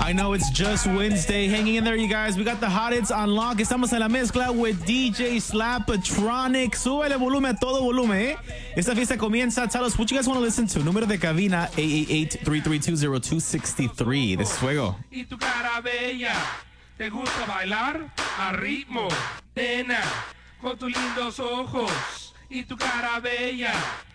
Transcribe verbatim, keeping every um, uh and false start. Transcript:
I know it's just Wednesday. Hanging in there, you guys. We got the hot hits on lock. Estamos en la mezcla with D J Slapatronic. Súbele volumen a todo volumen, eh? Esta fiesta comienza. Tell us what you guys want to listen to. Número de cabina, eight eight eight, three three two, zero two six three. This is Fuego. Y tu cara bella, ¿te gusta bailar? A ritmo, nena, con tus lindos ojos y tu cara bella.